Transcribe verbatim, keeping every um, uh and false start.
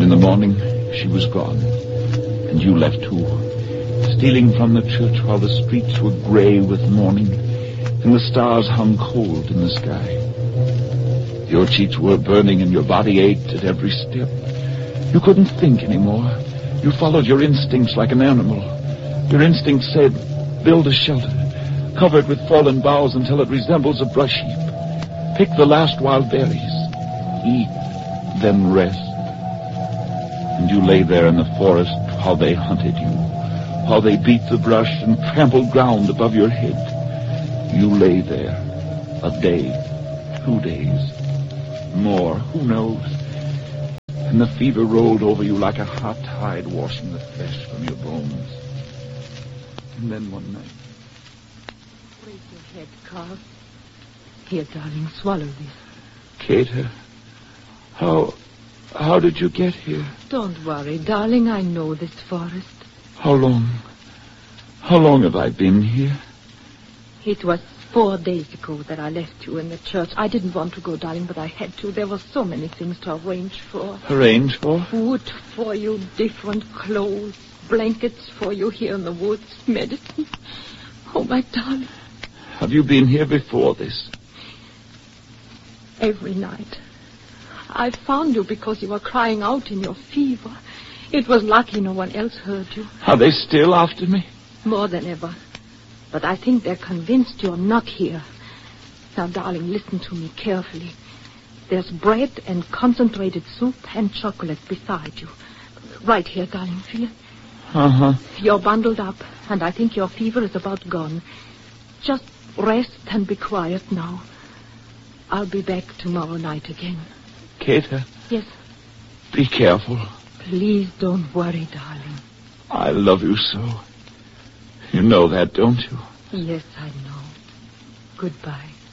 in the morning, she was gone. And you left too, stealing from the church while the streets were gray with mourning, and the stars hung cold in the sky. Your cheeks were burning and your body ached at every step. You couldn't think anymore. You followed your instincts like an animal. Your instinct said, build a shelter, covered with fallen boughs until it resembles a brush heap. Pick the last wild berries. Eat, then rest. And you lay there in the forest while they hunted you, while they beat the brush and trampled ground above your head. You lay there a day, two days, more, who knows? And the fever rolled over you like a hot tide washing the flesh from your bones. And then one night... Raise your head, Carl. Here, darling, swallow this. Kate, how... how did you get here? Don't worry, darling, I know this forest. How long... how long have I been here? It was four days ago that I left you in the church. I didn't want to go, darling, but I had to. There were so many things to arrange for. Arrange for? Wood for you, different clothes, blankets for you here in the woods, medicine. Oh, my darling. Have you been here before this? Every night. I found you because you were crying out in your fever. It was lucky no one else heard you. Are they still after me? More than ever. But I think they're convinced you're not here. Now, darling, listen to me carefully. There's bread and concentrated soup and chocolate beside you. Right here, darling, feel? Uh-huh. You're bundled up, and I think your fever is about gone. Just rest and be quiet now. I'll be back tomorrow night again. Kate? Yes? Be careful. Please don't worry, darling. I love you so. You know that, don't you? Yes, I know. Goodbye.